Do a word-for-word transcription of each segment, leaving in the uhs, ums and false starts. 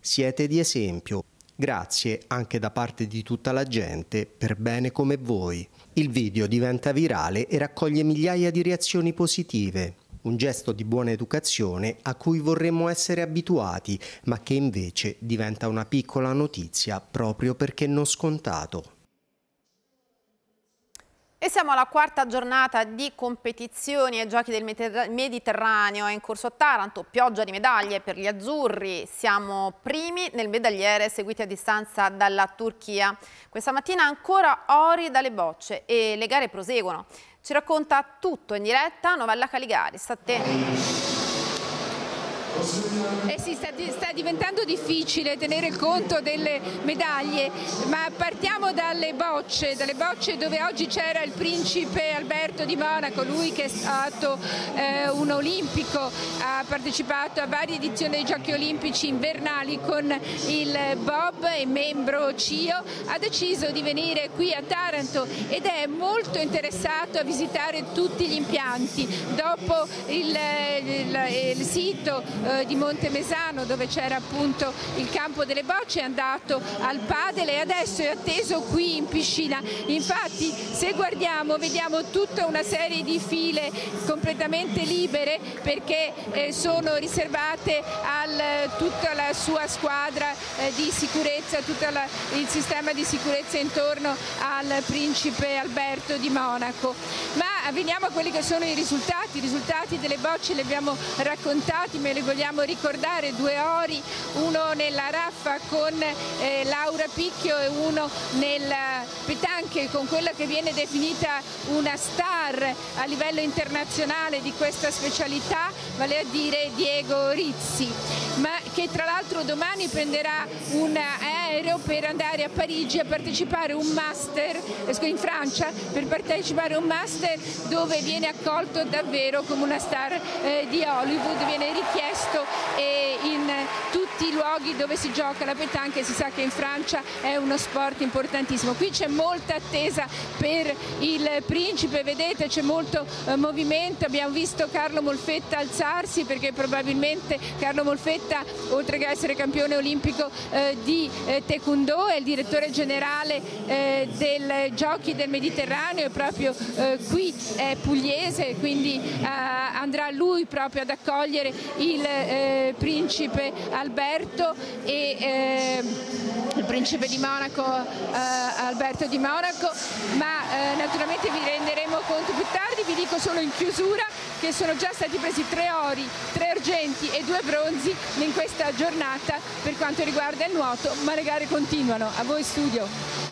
Siete di esempio. Grazie anche da parte di tutta la gente, per bene come voi. Il video diventa virale e raccoglie migliaia di reazioni positive. Un gesto di buona educazione a cui vorremmo essere abituati, ma che invece diventa una piccola notizia proprio perché non scontato. E siamo alla quarta giornata di competizioni ai Giochi del Mediterraneo. È in corso a Taranto, pioggia di medaglie per gli azzurri. Siamo primi nel medagliere, seguiti a distanza dalla Turchia. Questa mattina ancora ori dalle bocce e le gare proseguono. Ci racconta tutto in diretta Novella Caligari. Sta a te. Eh sì, sta, sta diventando difficile tenere conto delle medaglie, ma partiamo dalle bocce, dalle bocce dove oggi c'era il principe Alberto di Monaco, lui che è stato eh, un olimpico, ha partecipato a varie edizioni dei Giochi Olimpici invernali con il bob e membro C I O, ha deciso di venire qui a Taranto ed è molto interessato a visitare tutti gli impianti. Dopo il, il, il sito di Montemesano, dove c'era appunto il campo delle bocce, è andato al padel e adesso è atteso qui in piscina. Infatti, se guardiamo, vediamo tutta una serie di file completamente libere perché eh, sono riservate a tutta la sua squadra eh, di sicurezza, tutto la, il sistema di sicurezza intorno al principe Alberto di Monaco. Ma veniamo a quelli che sono i risultati. I risultati delle bocce li abbiamo raccontati, me li vogliamo ricordare: due ori, uno nella raffa con eh, Laura Picchio e uno nel petanque con quella che viene definita una star a livello internazionale di questa specialità, vale a dire Diego Rizzi, ma che tra l'altro domani prenderà un aereo per andare a Parigi a partecipare a un master in Francia, per partecipare a un master dove viene accolto davvero come una star eh, di Hollywood, viene richiesto e in tutti i luoghi dove si gioca la petanque. Si sa che in Francia è uno sport importantissimo. Qui c'è molta attesa per il principe, vedete c'è molto eh, movimento, abbiamo visto Carlo Molfetta alzarsi perché probabilmente Carlo Molfetta, oltre che essere campione olimpico eh, di eh, Taekwondo, è il direttore generale eh, dei Giochi del Mediterraneo, è proprio eh, qui, è pugliese, quindi eh, andrà lui proprio ad accogliere il eh, principe Alberto e eh, il principe di Monaco, eh, Alberto di Monaco, ma eh, naturalmente vi renderemo conto più tardi. Vi dico solo in chiusura che sono già stati presi tre ori, tre argenti e due bronzi in questa giornata per quanto riguarda il nuoto, ma le gare continuano. A voi studio.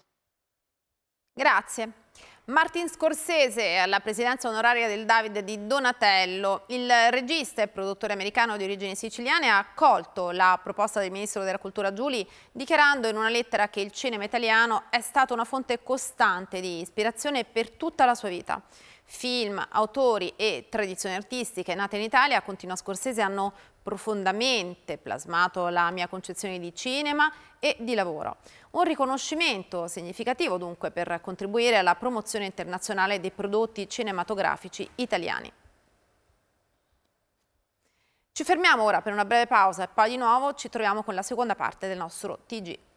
Grazie. Martin Scorsese alla presidenza onoraria del David di Donatello. Il regista e produttore americano di origini siciliane ha accolto la proposta del ministro della cultura Giuli, dichiarando in una lettera che il cinema italiano è stato una fonte costante di ispirazione per tutta la sua vita. Film, autori e tradizioni artistiche nate in Italia, continua Scorsese, hanno profondamente plasmato la mia concezione di cinema e di lavoro. Un riconoscimento significativo dunque per contribuire alla promozione internazionale dei prodotti cinematografici italiani. Ci fermiamo ora per una breve pausa e poi di nuovo ci troviamo con la seconda parte del nostro T G.